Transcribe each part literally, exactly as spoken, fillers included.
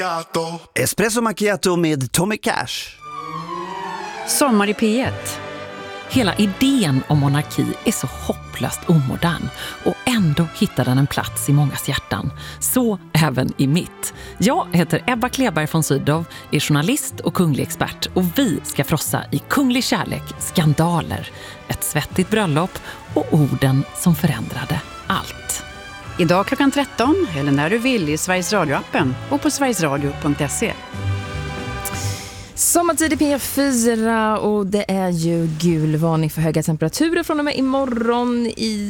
macchiato. Espresso macchiato med Tommy Cash. Sommar i P ett. Hela idén om monarki är så hopplöst omodern och ändå hittar den en plats i mångas hjärtan. Så även i mitt. Jag heter Ebba Kleberg von Sydow, är journalist och kunglig expert och vi ska frossa i kunglig kärlek, skandaler, ett svettigt bröllop och orden som förändrade allt. Idag klockan tretton eller när du vill i Sveriges Radio-appen och på sverigesradio punkt se. Sommartid i P fyra och det är ju gul varning för höga temperaturer från och med imorgon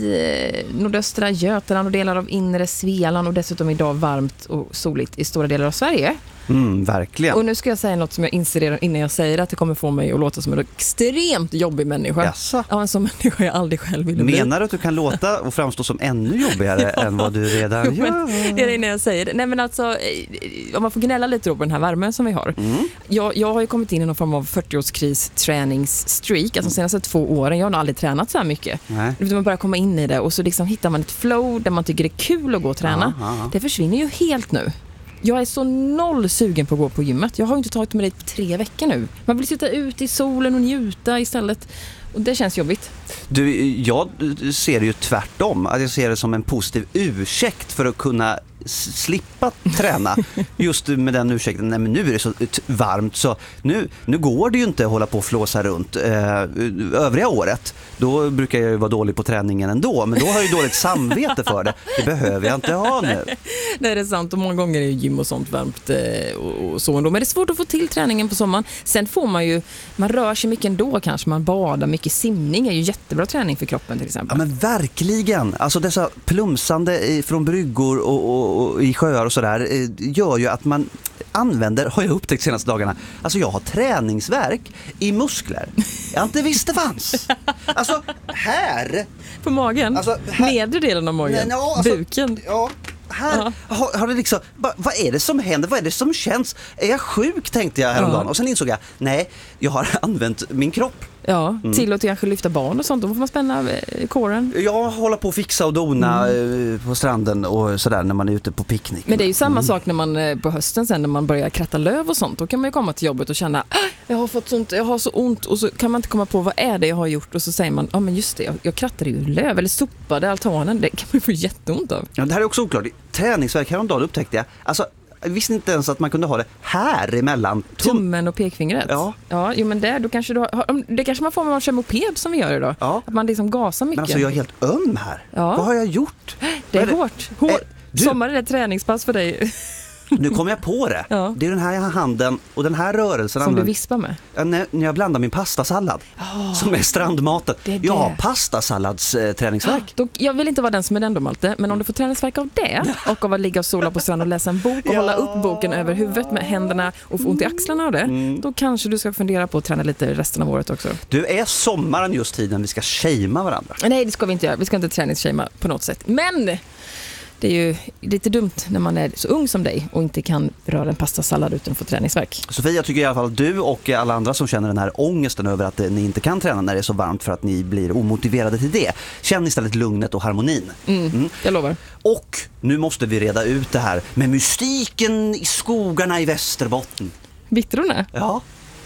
i nordöstra Götaland och delar av inre Svealand och dessutom idag varmt och soligt i stora delar av Sverige. Mm, verkligen. Och nu ska jag säga något som jag inser redan innan jag säger att det kommer få mig att låta som en extremt jobbig människa. Jaså? Ja, en sån människa jag aldrig själv vill bli. Menar du att du kan låta och framstå som ännu jobbigare ja. än vad du redan jo, gör? Det är det innan jag säger det. Nej, men alltså, om man får gnälla lite då på den här värmen som vi har. Mm. Jag, jag har ju kommit in i någon form av fyrtioårskris träningsstreak. Alltså de senaste två åren. Jag har nog aldrig tränat så här mycket. Nej. Man börjar komma in i det och så liksom hittar man ett flow där man tycker det är kul att gå och träna. Aha, aha. Det försvinner ju helt nu. Jag är så noll sugen på att gå på gymmet. Jag har inte tagit mig dit på tre veckor nu. Man vill sitta ute i solen och njuta istället. Och det känns jobbigt. Du, jag ser det ju tvärtom. Att jag ser det som en positiv ursäkt för att kunna slippa träna. Just med den ursäkten, nej men nu är det så varmt så nu, nu går det ju inte att hålla på och flåsa runt eh, övriga året. Då brukar jag ju vara dålig på träningen ändå, men då har jag ju dåligt samvete för det. Det behöver jag inte ha nu. Nej, det är sant och många gånger är ju gym och sånt varmt eh, och så ändå. Men det är svårt att få till träningen på sommaren. Sen får man ju, man rör sig mycket ändå kanske, man badar mycket, simning är ju jättebra träning för kroppen till exempel. Ja men verkligen, alltså dessa plumsande från bryggor och, och och i sjöar och sådär gör ju att man använder, har jag upptäckt senaste dagarna, alltså jag har träningsvärk i muskler jag inte visste fanns. Alltså här på magen, alltså, här, nedre delen av magen, nej, no, alltså, buken. Ja, här har, har det liksom, ba, vad är det som händer? Vad är det som känns? Är jag sjuk, tänkte jag häromdagen. Ja. Och sen insåg jag, nej, jag har använt min kropp. Ja, mm. till att kanske lyfta barn och sånt. Då får man spänna kåren. Jag håller på att fixa och dona mm. på stranden och sådär när man är ute på picknick. Men det är ju samma mm. sak när man på hösten sen när man börjar kratta löv och sånt. Då kan man ju komma till jobbet och känna jag har fått sånt, jag har så ont och så kan man inte komma på vad är det jag har gjort och så säger man, ja men just det, jag, jag krattade ju löv eller sopade altanen. Det kan man ju få jätteont av. Ja, det här är också oklart. Träningsverk häromdagen upptäckte jag. Alltså jag visste inte ens att man kunde ha det här emellan tum- tummen och pekfingret. Ja. Ja, jo, men där då kanske du har, det kanske man får med en kör moped som vi gör idag. Ja. Att man liksom gasar mycket. Men alltså jag är helt öm här. Ja. Vad har jag gjort? Det är, är det? hårt. hårt. Äh, Sommar är det träningspass för dig. Nu kom jag på det. Ja. Det är den här handen och den här rörelsen. Som använder, du vispar med? Ja, när, när jag blandar min pastasallad. Oh, som är strandmaten. Det är det. Jag har pastasallads eh, träningsverk. Oh, då, jag vill inte vara den som är den då, Malte. Men om du får träningsverk av det och av att ligga och sola på strand och läsa en bok och ja. hålla upp boken över huvudet med händerna och få ont i axlarna av det. Mm. Då kanske du ska fundera på att träna lite resten av året också. Du, är sommaren just tiden vi ska shamea varandra? Nej, det ska vi inte göra. Vi ska inte träningsshamea på något sätt. Men det är ju lite dumt när man är så ung som dig och inte kan röra en pastasallad utan att få träningsverk. Sofia, jag tycker i alla fall du och alla andra som känner den här ångesten över att ni inte kan träna när det är så varmt för att ni blir omotiverade till det. Känn istället lugnet och harmonin. Mm, mm. Jag lovar. Och nu måste vi reda ut det här med mystiken i skogarna i Västerbotten. Vittrorna? Ja.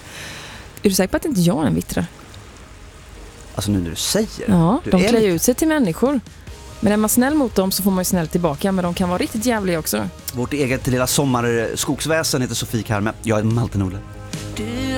Är du säker på att inte jag är en vittra? Alltså nu när du säger. Ja, du de klär lite... ut sig till människor. Men är man snäll mot dem så får man ju snäll tillbaka. Men de kan vara riktigt jävliga också. Vårt eget lilla sommarskogsväsen heter Sofie Karme. Jag är Malte Nordlund.